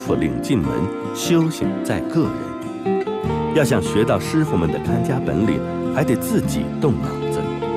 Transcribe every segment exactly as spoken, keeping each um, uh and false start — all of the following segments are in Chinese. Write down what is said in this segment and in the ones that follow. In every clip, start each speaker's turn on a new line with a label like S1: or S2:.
S1: 傅领进门，修行在个人。要想学到师傅们的看家本领，还得自己动脑子。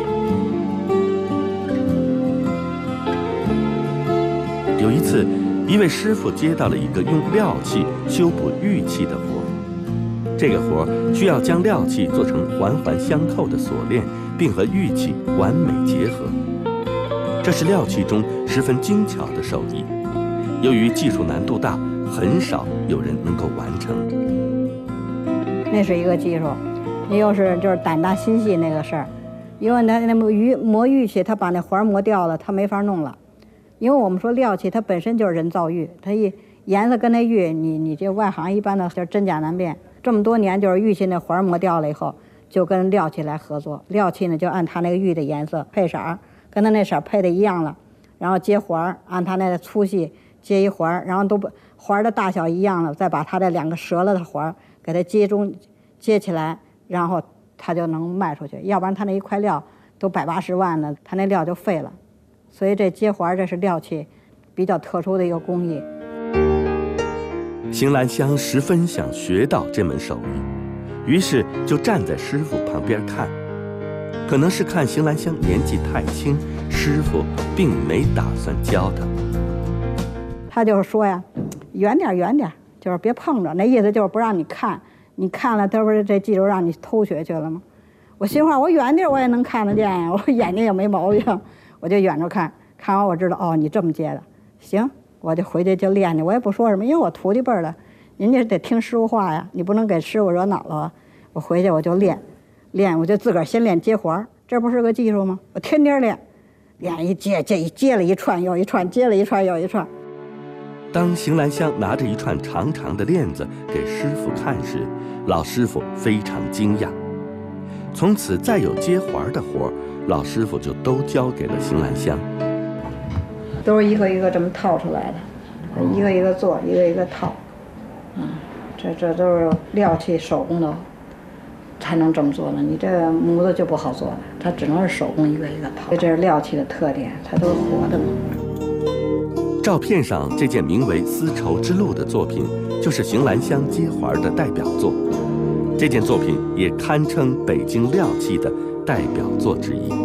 S1: 有一次，一位师傅接到了一个用料器修补玉器的活。这个活需要将料器做成环环相扣的锁链，并和玉器完美结合。这是料器中十分精巧的手艺，由于技术难度大，很少有人能够完成。
S2: 那是一个技术，又是就是胆大心细那个事儿，因为那那么玉磨玉器，他把那环磨掉了，他没法弄了。因为我们说料器它本身就是人造玉，它一颜色跟那玉，你你这外行一般的就是真假难辨。这么多年就是玉器那环磨掉了以后，就跟料器来合作，料器呢就按它那个玉的颜色配色儿，跟它那色儿配的一样了，然后接环，按它那个粗细接一环，然后都环的大小一样了，再把它这两个折了的环给它接中接起来，然后它就能卖出去。要不然它那一块料都百八十万呢，它那料就废了。所以这接环这是料器比较特殊的一个工艺。
S1: 邢兰香十分想学到这门手艺，于是就站在师傅旁边看。可能是看邢兰香年纪太轻，师傅并没打算教她。
S2: 他就是说呀，远点远点，就是别碰着，那意思就是不让你看，你看了，他不是这技术让你偷学去了吗？我心话，我远点我也能看得见呀，我眼睛也没毛病，我就远着看，看完我知道哦，你这么接的，行。我就回去就练去，我也不说什么，因为我徒弟辈儿的，人家得听师傅话呀，你不能给师傅惹恼了啊。我回去我就练，练我就自个儿先练接环，这不是个技术吗？我天天练，练一接这一接了一串又一串，接了一串又一串。
S1: 当邢兰香拿着一串长长的链子给师傅看时，老师傅非常惊讶。从此再有接环的活，老师傅就都交给了邢兰香。
S2: 都是一个一个这么套出来的，一个一个做，一个一个套，嗯，这这都是料器手工的，才能这么做呢。你这模子就不好做了，它只能是手工一个一个套。这是料器的特点，它都是活的嘛。
S1: 照片上这件名为《丝绸之路》的作品，就是邢兰香接环的代表作。这件作品也堪称北京料器的代表作之一。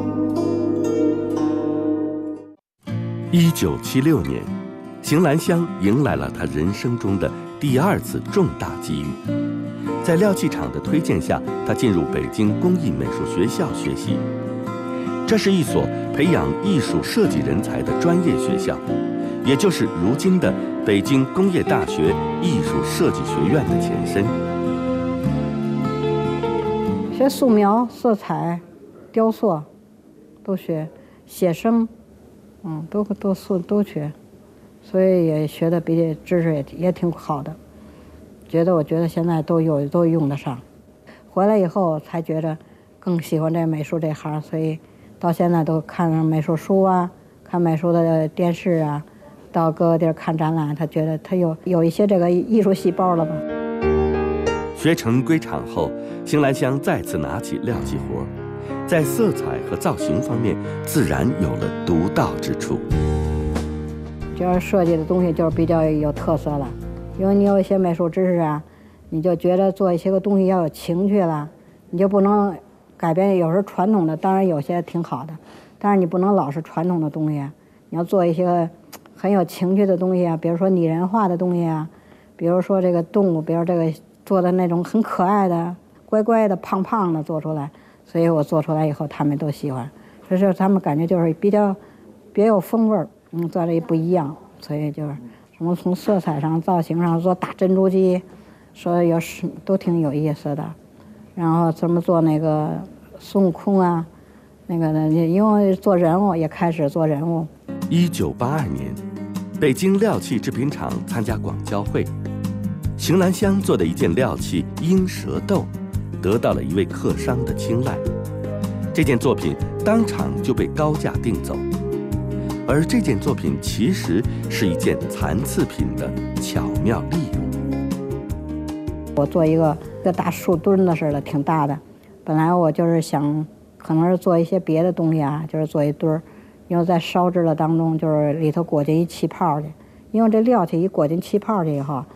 S1: 一九七六年，邢兰香迎来了她人生中的第二次重大机遇。在料器厂的推荐下，她进入北京工艺美术学校学习。这是一所培养艺术设计人才的专业学校，也就是如今的北京工业大学艺术设计学院的前身。
S2: 学素描、色彩、雕塑，都学，写生。嗯，都都素都学，所以也学的比知识也也挺好的，觉得我觉得现在都有都用得上。回来以后才觉得更喜欢这美术这行，所以到现在都看美术书啊，看美术的电视啊，到各个地儿看展览，他觉得他有有一些这个艺术细胞了吧。
S1: 学成归厂后，邢兰香再次拿起料器活。在色彩和造型方面，自然有了独到之处。
S2: 就是设计的东西就是比较有特色了，因为你有一些美术知识啊，你就觉得做一些个东西要有情趣了，你就不能改变。有时候传统的当然有些挺好的，但是你不能老是传统的东西，你要做一些很有情趣的东西啊，比如说拟人化的东西啊，比如说这个动物，比如这个做的那种很可爱的、乖乖的、胖胖的做出来。所以我做出来以后，他们都喜欢，所以说他们感觉就是比较别有风味儿，嗯，做的也不一样，所以就是什么从色彩上、造型上做大珍珠机，说有是都挺有意思的。然后怎么做那个孙悟空啊，那个呢，因为做人物也开始做人物。
S1: 一九八二年，北京料器制品厂参加广交会，邢兰香做的一件料器鹰蛇斗。得到了一位客商的青睐，这件作品当场就被高价订走。而这件作品其实是一件残次品的巧妙利用。
S2: 我做一个个大树墩子似的，挺大的。本来我就是想，可能是做一些别的东西啊，就是做一墩儿，因为在烧制的当中，就是里头裹进一气泡去。因为这料器一裹进气泡去以后，